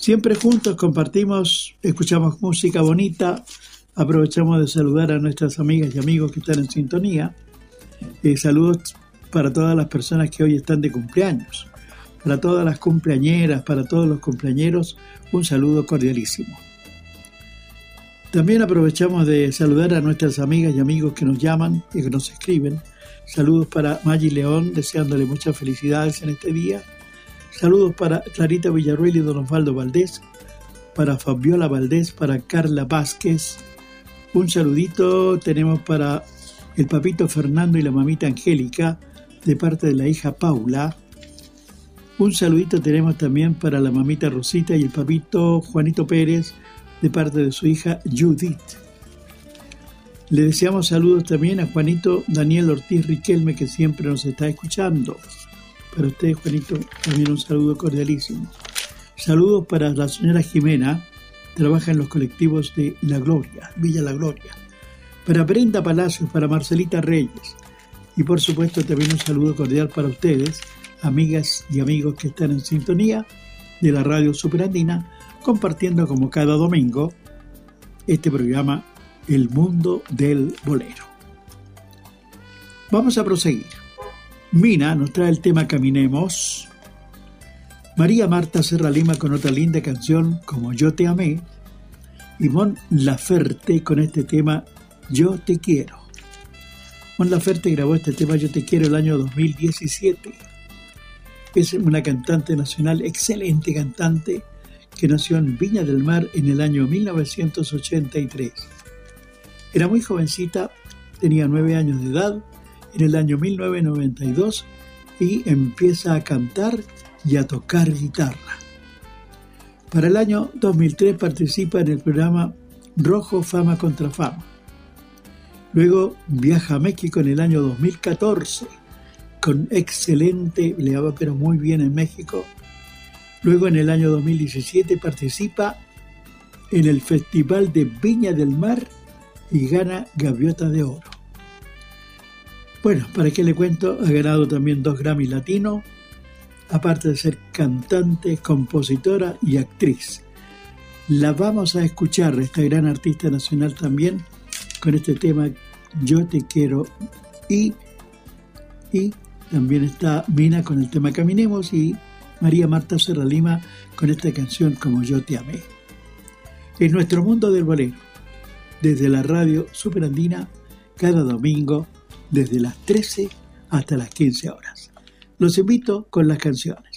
Siempre juntos compartimos, escuchamos música bonita, aprovechamos de saludar a nuestras amigas y amigos que están en sintonía. Saludos para todas las personas que hoy están de cumpleaños, para todas las cumpleañeras, para todos los cumpleañeros, un saludo cordialísimo. También aprovechamos de saludar a nuestras amigas y amigos que nos llaman y que nos escriben. Saludos para Maggie León, deseándole muchas felicidades en este día. Saludos para Clarita Villarruel y don Osvaldo Valdés, para Fabiola Valdés, para Carla Vázquez. Un saludito tenemos para el papito Fernando y la mamita Angélica, de parte de la hija Paula. Un saludito tenemos también para la mamita Rosita y el papito Juanito Pérez, de parte de su hija Judith. Le deseamos saludos también a Juanito Daniel Ortiz Riquelme, que siempre nos está escuchando. Para usted, Juanito, también un saludo cordialísimo. Saludos para la señora Jimena, trabaja en los colectivos de La Gloria, Villa La Gloria. Para Brenda Palacios, para Marcelita Reyes. Y por supuesto también un saludo cordial para ustedes, amigas y amigos que están en sintonía de la Radio Superandina, compartiendo como cada domingo este programa El Mundo del Bolero. Vamos a proseguir. Mina nos trae el tema Caminemos. María Marta Serra Lima con otra linda canción como Yo te amé. Y Mon Laferte con este tema Yo te quiero. Mon Laferte grabó este tema Yo te quiero el año 2017. Es una cantante nacional, excelente cantante, que nació en Viña del Mar en el año 1983. Era muy jovencita, tenía 9 años de edad, en el año 1992, y empieza a cantar y a tocar guitarra. Para el año 2003 participa en el programa Rojo Fama contra Fama. Luego viaja a México en el año 2014, con excelente, le va pero muy bien en México. Luego en el año 2017 participa en el Festival de Viña del Mar y gana Gaviota de Oro. Bueno, ¿para qué le cuento? Ha ganado también 2 Grammy Latino, aparte de ser cantante, compositora y actriz. La vamos a escuchar, esta gran artista nacional también, con este tema Yo te quiero, y también está Mina con el tema Caminemos y María Marta Serra Lima con esta canción Como yo te amé. En nuestro mundo del bolero, desde la Radio Superandina, cada domingo, desde las 13 hasta las 15 horas. Los invito con las canciones.